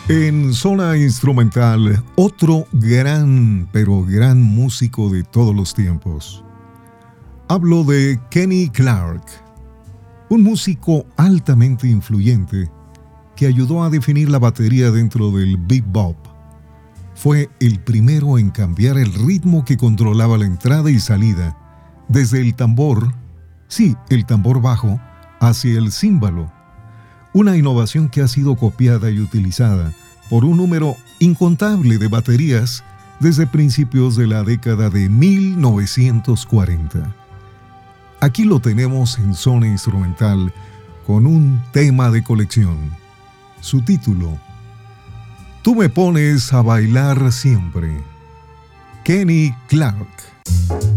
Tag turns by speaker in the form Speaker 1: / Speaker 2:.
Speaker 1: En zona instrumental, otro gran, pero gran músico de todos los tiempos. Hablo de Kenny Clarke, un músico altamente influyente que ayudó a definir la batería dentro del bebop. Fue el primero en cambiar el ritmo que controlaba la entrada y salida, desde el tambor, sí, el tambor bajo, hacia el címbalo. Una innovación que ha sido copiada y utilizada por un número incontable de baterías desde principios de la década de 1940. Aquí lo tenemos en zona instrumental con un tema de colección. Su título: Tú me pones a bailar siempre. Kenny Clarke.